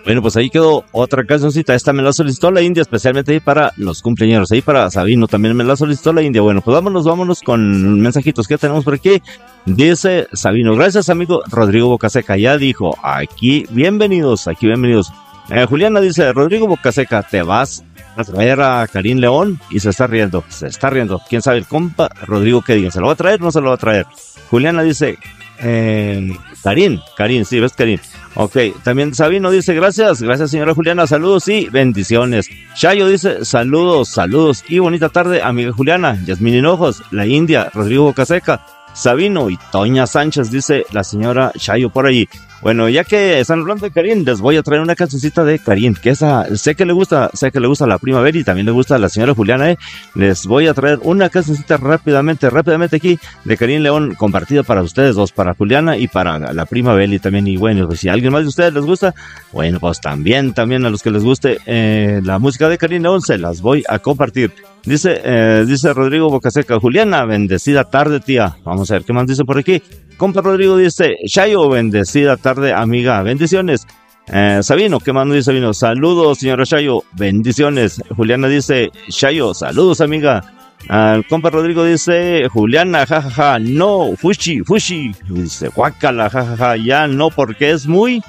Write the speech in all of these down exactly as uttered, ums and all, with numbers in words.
Bueno, pues ahí quedó otra cancioncita. Esta me la solicitó la India, especialmente ahí para los cumpleaños. Ahí para Sabino también me la solicitó la India. Bueno, pues vámonos, vámonos con mensajitos que tenemos por aquí. Dice Sabino, gracias amigo Rodrigo Bocaseca. Ya dijo, aquí bienvenidos, aquí bienvenidos. Eh, Juliana dice, Rodrigo Bocaseca, te vas a traer a Karim León, y se está riendo, se está riendo. ¿Quién sabe el compa Rodrigo qué diga? ¿Se lo va a traer o no se lo va a traer? Juliana dice, eh, Karim, Karim, sí, ves Karim. Ok, también Sabino dice, gracias, gracias señora Juliana, saludos y bendiciones. Chayo dice, saludos, saludos y bonita tarde, amiga Juliana. Yasmín Hinojos, la India, Rodrigo Bocaseca, Sabino y Toña Sánchez, dice la señora Chayo por allí. Bueno, ya que están hablando de Karim, les voy a traer una cancioncita de Karim, que esa, sé que le gusta, sé que le gusta a la primavera y también le gusta a la señora Juliana, eh. Les voy a traer una cancioncita rápidamente, rápidamente aquí de Karim León, compartida para ustedes dos, para Juliana y para la primavera y también, y bueno, pues si a alguien más de ustedes les gusta, bueno, pues también, también a los que les guste eh, la música de Karim León, se las voy a compartir. Dice, eh, dice Rodrigo Bocaseca, Juliana, bendecida tarde, tía. Vamos a ver qué más dice por aquí. Compa Rodrigo dice, Chayo, bendecida tarde, amiga, bendiciones. Eh, Sabino, ¿qué más dice Sabino? Saludos, señora Chayo, bendiciones. Juliana dice, Chayo, saludos, amiga. El uh, compa Rodrigo dice, Juliana, jajaja, ja, ja, no, fushi, fushi. Dice, guácala, jajaja, ja, ja, ya no, porque es muy...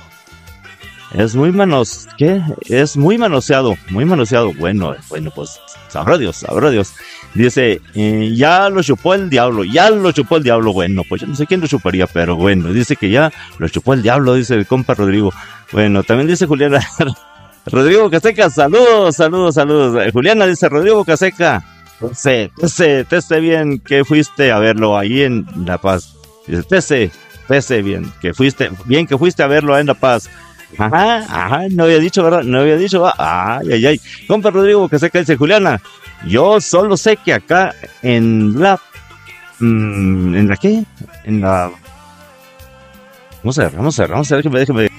Es muy manos... ¿Qué? Es muy manoseado, muy manoseado. Bueno, bueno, pues, sabrá Dios, sabrá Dios. Dice, eh, ya lo chupó el diablo, ya lo chupó el diablo. Bueno, pues yo no sé quién lo chuparía, pero bueno, dice que ya lo chupó el diablo, dice el compa Rodrigo. Bueno, también dice Juliana, Rodrigo Bocaseca, saludos, saludos, saludos. Eh, Juliana dice, Rodrigo Bocaseca, sé, te sé, te sé bien que fuiste a verlo ahí en La Paz. Dice, te sé, te sé bien que fuiste, bien que fuiste a verlo ahí en La Paz. Ajá, ajá, no había dicho, ¿verdad? No había dicho, ay, ay, ay. Compa Rodrigo Bocaseca dice, Juliana, yo solo sé que acá en la... Mmm, ¿En la qué? En la... Vamos a ver, vamos a ver, vamos a ver, déjeme, déjeme...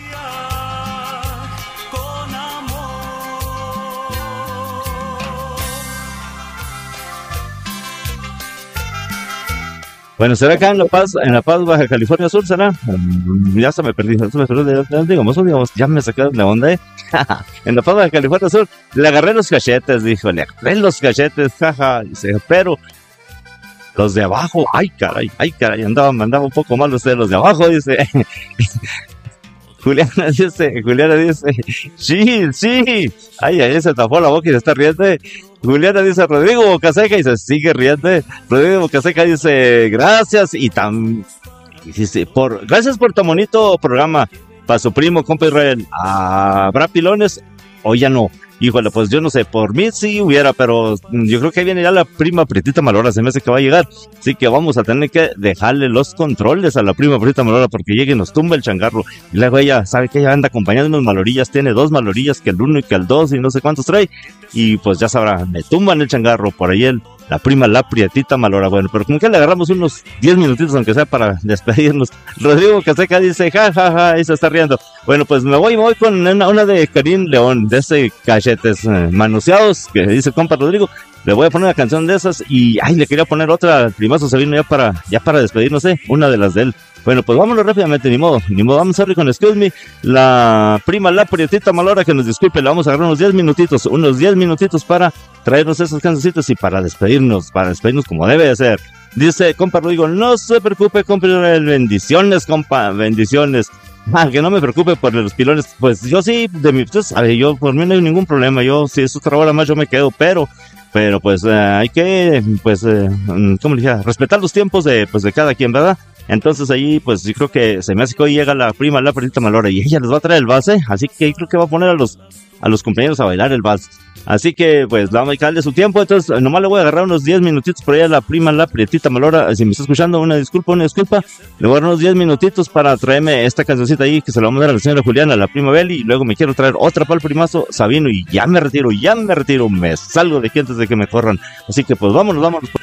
Bueno, ¿será acá en La Paz, en La Paz, Baja California Sur, será? Um, ya se me perdí, ya se me perdí, digamos, digamos, ya me sacaron la onda, ¿eh? En La Paz, Baja California Sur, le agarré los cachetes, dijo, le agarré los cachetes, jaja, dice, pero los de abajo, ay caray, ay caray, andaba, andaba un poco mal usted, los de abajo, dice. Juliana dice, Juliana dice, sí, sí, ay, ay, se tapó la boca y se está riendo. Juliana dice, Rodrigo Bocaseca, y se sigue riendo. Rodrigo Bocaseca dice, gracias, y tan, dice, por, gracias por tu bonito programa, para su primo, compa Israel. ¿Habrá pilones o ya no? Híjole, pues yo no sé, por mí sí hubiera, pero yo creo que viene ya la prima Prietita Malora, se me hace que va a llegar, así que vamos a tener que dejarle los controles a la prima Prietita Malora porque llegue y nos tumba el changarro, y luego ella sabe que ella anda acompañando unos malorillas, tiene dos malorillas, que el uno y que el dos y no sé cuántos trae, y pues ya sabrá, me tumban el changarro, por ahí el, la prima la Prietita Malora. Bueno, pero como que le agarramos unos diez minutitos aunque sea para despedirnos. Rodrigo Bocaseca dice, ja, ja, ja, y se está riendo. Bueno, pues me voy, me voy con una, una de Karim León, de ese cachetes eh, manoseados, que dice compa Rodrigo. Le voy a poner una canción de esas y, ay, le quería poner otra al primazo Sabino ya para, ya para despedirnos, eh, una de las de él. Bueno, pues vámonos rápidamente, ni modo, ni modo, vamos a abrir con Excuse Me, la prima la Prietita Malora, que nos disculpe, le vamos a agarrar unos diez minutitos, unos diez minutitos para traernos esas cancioncitas y para despedirnos, para despedirnos como debe de ser. Dice, compa Rodrigo, no se preocupe, compa, bendiciones, compa, bendiciones. Ah, que no me preocupe por los pilones, pues yo sí, de mi, pues, a ver, yo por mí no hay ningún problema, yo si es otra hora más yo me quedo, pero... Pero pues eh, hay que, pues, eh, ¿cómo le dije? Respetar los tiempos de, pues, de cada quien, ¿verdad? Entonces ahí, pues yo creo que se me hace que hoy llega la prima, la Prietita Malora, y ella les va a traer el vals, ¿eh? Así que creo que va a poner a los, a los compañeros a bailar el vals. Así que, pues, vamos a dedicarle su tiempo. Entonces, nomás le voy a agarrar unos diez minutitos por ahí a la prima, la Prietita Malora. Si me está escuchando, una disculpa, una disculpa. Le voy a agarrar unos diez minutitos para traerme esta cancioncita ahí que se la vamos a dar a la señora Juliana, la prima Beli. Y luego me quiero traer otra para el primazo Sabino. Y ya me retiro, ya me retiro. Me salgo de aquí antes de que me corran. Así que, pues, vámonos, vámonos.